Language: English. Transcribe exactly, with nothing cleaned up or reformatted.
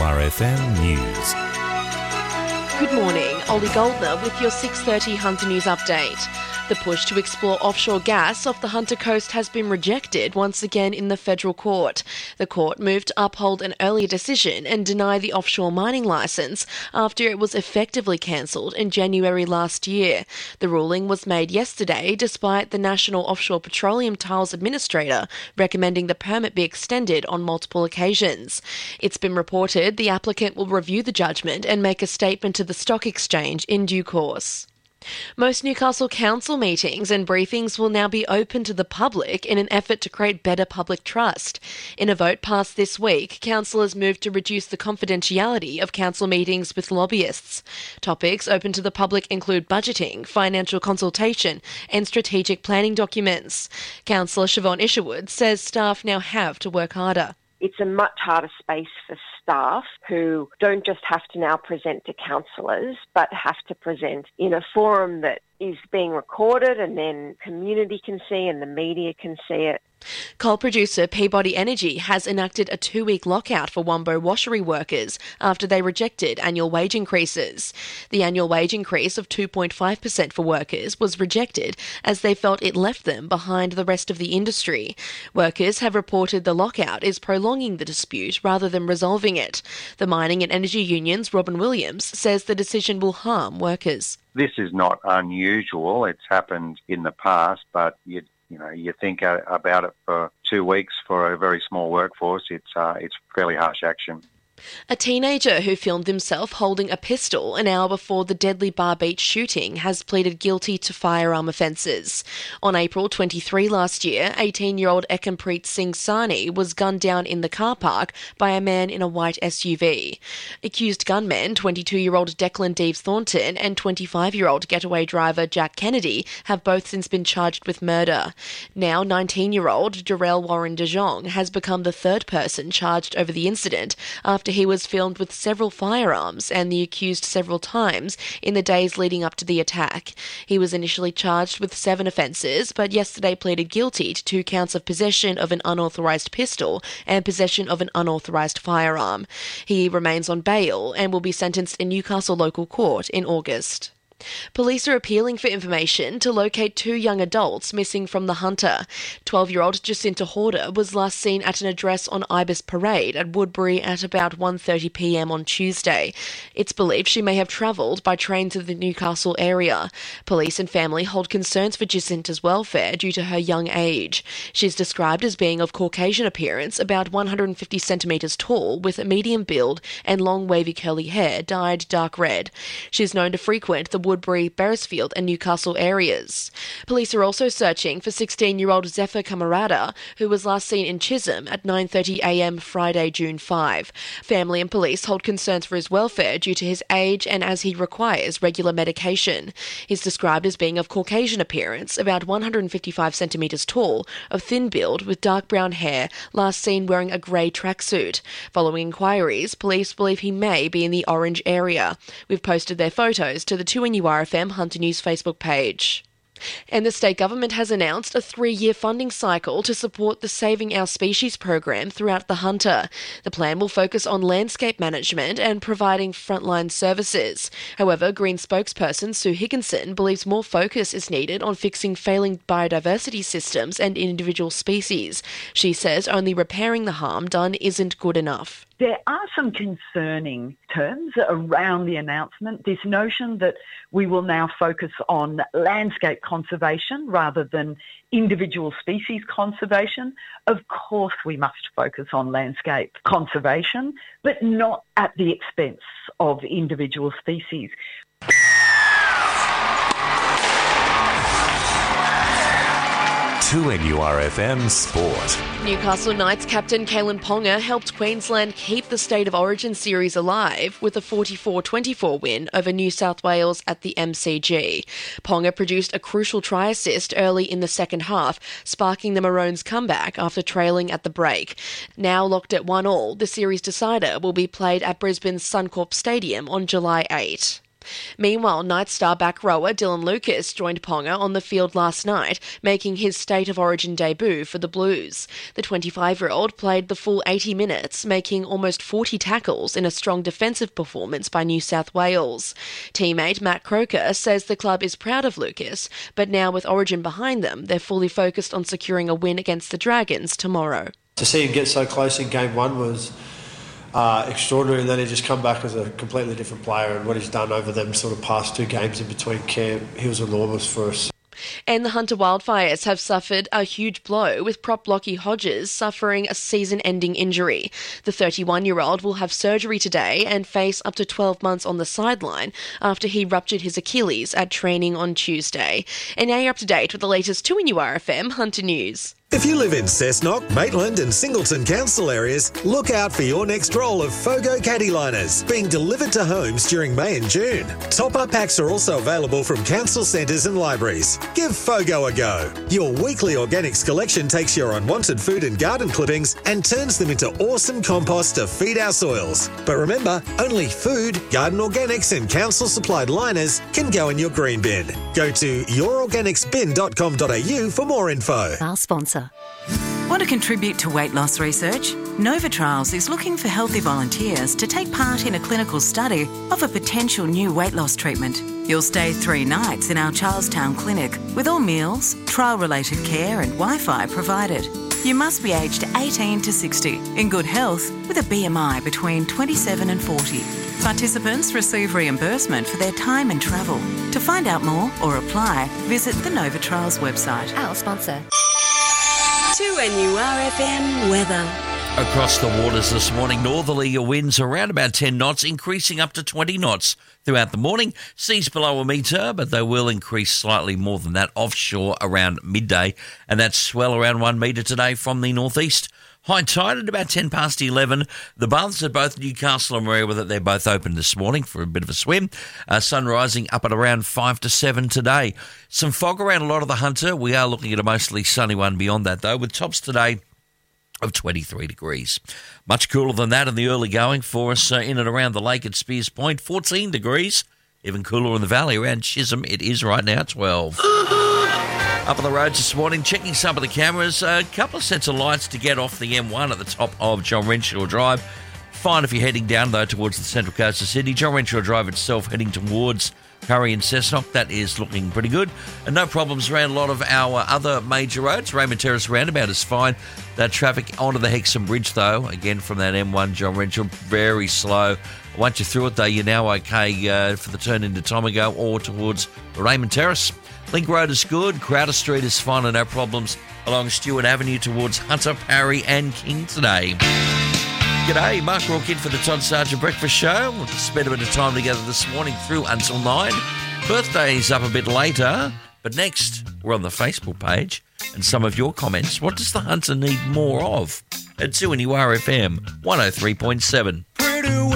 R F M News. Good morning, Ollie Goldner with your six thirty Hunter News update. The push to explore offshore gas off the Hunter Coast has been rejected once again in the federal court. The court moved to uphold an earlier decision and deny the offshore mining licence after it was effectively cancelled in January last year. The ruling was made yesterday despite the National Offshore Petroleum Trials Administrator recommending the permit be extended on multiple occasions. It's been reported the applicant will review the judgment and make a statement to the stock exchange in due course. Most Newcastle Council meetings and briefings will now be open to the public in an effort to create better public trust. In a vote passed this week, councillors moved to reduce the confidentiality of council meetings with lobbyists. Topics open to the public include budgeting, financial consultation and strategic planning documents. Councillor Siobhan Isherwood says staff now have to work harder. It's a much harder space for staff who don't just have to now present to councillors, but have to present in a forum that is being recorded and then community can see and the media can see it. Coal producer Peabody Energy has enacted a two-week lockout for Wombo washery workers after they rejected annual wage increases. The annual wage increase of two point five percent for workers was rejected as they felt it left them behind the rest of the industry. Workers have reported the lockout is prolonging the dispute rather than resolving it. The mining and energy union's Robin Williams says the decision will harm workers. This is not unusual. It's happened in the past, but you You know, you think about it for two weeks for a very small workforce, it's uh, it's fairly harsh action. A teenager who filmed himself holding a pistol an hour before the deadly Bar Beach shooting has pleaded guilty to firearm offences. On April twenty-third last year, eighteen-year-old Ekampreet Singh Sani was gunned down in the car park by a man in a white S U V. Accused gunmen, twenty-two-year-old Declan Deves Thornton and twenty-five-year-old getaway driver Jack Kennedy, have both since been charged with murder. Now, nineteen-year-old Jarrell Warren de Jong has become the third person charged over the incident after he was filmed with several firearms and the accused several times in the days leading up to the attack. He was initially charged with seven offences, but yesterday pleaded guilty to two counts of possession of an unauthorised pistol and possession of an unauthorised firearm. He remains on bail and will be sentenced in Newcastle local court in August. Police are appealing for information to locate two young adults missing from the Hunter. twelve-year-old Jacinta Horder was last seen at an address on Ibis Parade at Woodbury at about one thirty p m on Tuesday. It's believed she may have travelled by train to the Newcastle area. Police and family hold concerns for Jacinta's welfare due to her young age. She's described as being of Caucasian appearance, about one hundred fifty centimetres tall, with a medium build and long wavy curly hair dyed dark red. She's known to frequent the Woodbury, Beresfield and Newcastle areas. Police are also searching for sixteen-year-old Zephyr Camarada, who was last seen in Chisholm at nine thirty a m Friday, June fifth. Family and police hold concerns for his welfare due to his age and as he requires regular medication. He's described as being of Caucasian appearance, about one hundred fifty-five centimetres tall, of thin build with dark brown hair, last seen wearing a grey tracksuit. Following inquiries, police believe he may be in the Orange area. We've posted their photos to the two N U R F M Hunter News Facebook page. And the state government has announced a three-year funding cycle to support the Saving Our Species program throughout the Hunter. The plan will focus on landscape management and providing frontline services. However, Green spokesperson Sue Higginson believes more focus is needed on fixing failing biodiversity systems and individual species. She says only repairing the harm done isn't good enough. There are some concerning terms around the announcement. This notion that we will now focus on landscape conservation rather than individual species conservation. Of course, we must focus on landscape conservation, but not at the expense of individual species. two N U R F M Sport. Newcastle Knights captain Kalyn Ponga helped Queensland keep the State of Origin series alive with a forty-four twenty-four win over New South Wales at the M C G. Ponga produced a crucial try assist early in the second half, sparking the Maroons' comeback after trailing at the break. Now locked at one all, the series decider will be played at Brisbane's Suncorp Stadium on July eighth. Meanwhile, Night Star back rower Dylan Lucas joined Ponga on the field last night, making his State of Origin debut for the Blues. The twenty-five-year-old played the full eighty minutes, making almost forty tackles in a strong defensive performance by New South Wales. Teammate Matt Croker says the club is proud of Lucas, but now with Origin behind them, they're fully focused on securing a win against the Dragons tomorrow. To see him get so close in game one was Uh, extraordinary, and then he just come back as a completely different player, and what he's done over them sort of past two games in between camp, he was enormous for us. And the Hunter Wildfires have suffered a huge blow, with prop Lockie Hodges suffering a season-ending injury. The thirty-one-year-old will have surgery today and face up to twelve months on the sideline after he ruptured his Achilles at training on Tuesday. And now you're up to date with the latest two N U R F M Hunter News. If you live in Cessnock, Maitland and Singleton council areas, look out for your next roll of Fogo caddy liners being delivered to homes during May and June. Top-up packs are also available from council centres and libraries. Give Fogo a go. Your weekly organics collection takes your unwanted food and garden clippings and turns them into awesome compost to feed our soils. But remember, only food, garden organics and council-supplied liners can go in your green bin. Go to your organics bin dot com dot a u for more info. Our sponsor. Want to contribute to weight loss research? Nova Trials is looking for healthy volunteers to take part in a clinical study of a potential new weight loss treatment. You'll stay three nights in our Charlestown clinic with all meals, trial-related care and Wi-Fi provided. You must be aged eighteen to sixty, in good health, with a B M I between twenty-seven and forty. Participants receive reimbursement for their time and travel. To find out more or apply, visit the Nova Trials website. Our sponsor. two N U R F M weather. Across the waters this morning, northerly winds around about ten knots, increasing up to twenty knots throughout the morning. Seas below a metre, but they will increase slightly more than that offshore around midday, and that swell around one metre today from the northeast. High tide at about ten past eleven. The baths at both Newcastle and Marewa, they're both open this morning for a bit of a swim. Uh, sun rising up at around five to seven today. Some fog around a lot of the Hunter. We are looking at a mostly sunny one beyond that, though, with tops today of twenty-three degrees. Much cooler than that in the early going for us uh, in and around the lake at Spears Point, fourteen degrees. Even cooler in the valley around Chisholm. It is right now twelve. Up on the roads this morning, checking some of the cameras. A couple of sets of lights to get off the M one at the top of John Renshaw Drive. Fine if you're heading down, though, towards the central coast of Sydney. John Renshaw Drive itself heading towards Curry and Cessnock. That is looking pretty good. And no problems around a lot of our other major roads. Raymond Terrace roundabout is fine. That traffic onto the Hexham Bridge, though, again from that M one, John Renshaw, very slow. Once you're through it, though, you're now okay uh, for the turn into Tomago or towards Raymond Terrace. Link Road is good. Crowder Street is fine and no problems along Stewart Avenue towards Hunter, Parry and King today. G'day, Mark Rawkin for the Todd Sargent Breakfast Show. We'll spend a bit of time together this morning through until nine. Birthday's up a bit later, but next we're on the Facebook page and some of your comments. What does the Hunter need more of? At two N U R F M one oh three point seven.